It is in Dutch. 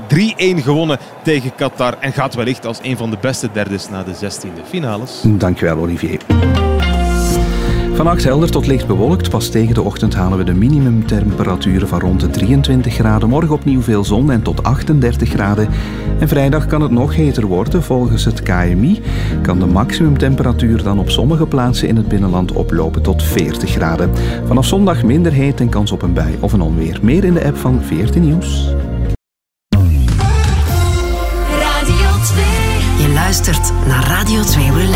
3-1 gewonnen tegen Qatar en gaat wellicht als een van de beste derdes naar de 16e finales. Dankjewel, Olivier. Vannacht helder tot licht bewolkt. Pas tegen de ochtend halen we de minimumtemperaturen van rond de 23 graden. Morgen opnieuw veel zon en tot 38 graden. En vrijdag kan het nog heter worden. Volgens het KMI kan de maximumtemperatuur dan op sommige plaatsen in het binnenland oplopen tot 40 graden. Vanaf zondag minder heet en kans op een bui of een onweer. Meer in de app van VRT Nieuws. Radio 2. Je luistert naar Radio 2 Relax.